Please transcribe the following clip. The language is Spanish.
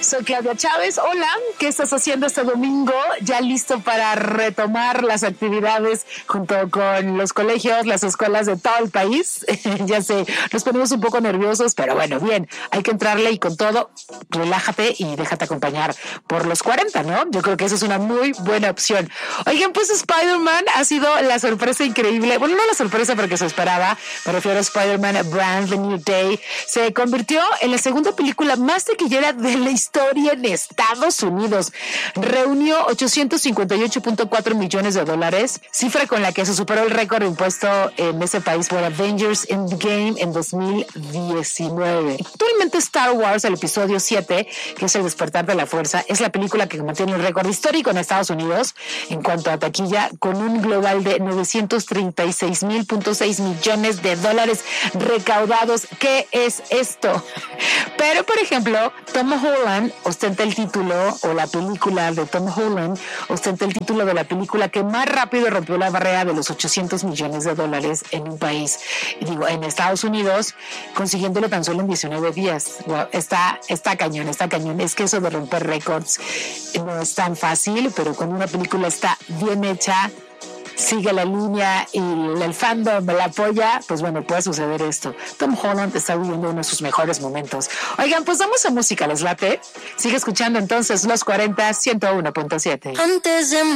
Soy Claudia Chávez. Hola, ¿qué estás haciendo este domingo? Ya listo para retomar las actividades junto con los colegios, las escuelas de todo el país. Ya sé, nos ponemos un poco nerviosos, pero bueno, bien, hay que entrarle y con todo, relájate y déjate acompañar por los 40, ¿no? Yo creo que eso es una muy buena opción. Oigan, pues Spider-Man ha sido la sorpresa increíble. Bueno, no la sorpresa porque se esperaba, me refiero a Spider-Man Brand New Day. Se convirtió en la segunda película más taquillera de la historia en Estados Unidos. Reunió $858.4 millones, cifra con la que se superó el récord impuesto en ese país por Avengers Endgame en 2019. Actualmente Star Wars, el episodio 7, que es el despertar de la fuerza, es la película que mantiene el récord histórico en Estados Unidos en cuanto a taquilla, con un global de $936.6 millones recaudados. ¿Qué es esto? Pero, por ejemplo, Tom Holland ostenta el título, o la película de Tom Holland ostenta el título de la película que más rápido rompió la barrera de los $800 millones en un país, en Estados Unidos, consiguiéndolo tan solo en 19 días. Wow, está cañón. Es que eso de romper récords no es tan fácil, pero cuando una película está bien hecha, sigue la línea y el fandom la apoya, pues bueno, puede suceder esto. Tom Holland está viviendo uno de sus mejores momentos. Oigan, pues vamos a música, ¿les late? Sigue escuchando entonces Los 40, 101.7. Antes de